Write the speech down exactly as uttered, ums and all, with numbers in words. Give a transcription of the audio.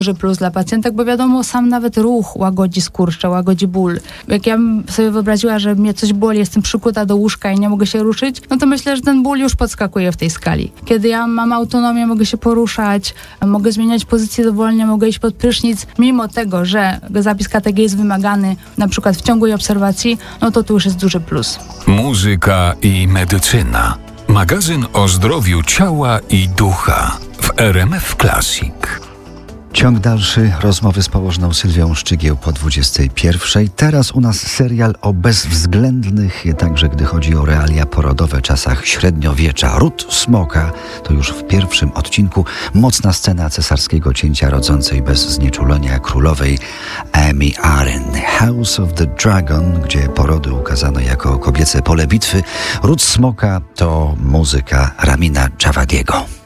duży plus dla pacjentek, bo wiadomo, sam nawet ruch łagodzi skurcze, łagodzi ból. Jak ja bym sobie wyobraziła, że mnie coś boli, jestem przykuta do łóżka i nie mogę się ruszyć, no to myślę, że ten ból już podskakuje w tej skali. Kiedy ja mam autonomię, mogę się poruszać, mogę zmieniać pozycję dowolnie, mogę iść pod prysznic, mimo tego, że zapis K T G jest wymagany na przykład w ciągłej obserwacji, no to tu już jest duży plus. Muzyka i medycyna. Magazyn o zdrowiu ciała i ducha w R M F Classic. Ciąg dalszy rozmowy z położną Sylwią Szczygieł po dwudziestej pierwszej. Teraz u nas serial o bezwzględnych, także gdy chodzi o realia porodowe, czasach średniowiecza. Ród smoka to już w pierwszym odcinku mocna scena cesarskiego cięcia rodzącej bez znieczulenia królowej Amy Aren. House of the Dragon, gdzie porody ukazano jako kobiece pole bitwy. Ród smoka to muzyka Ramina Dżawadiego.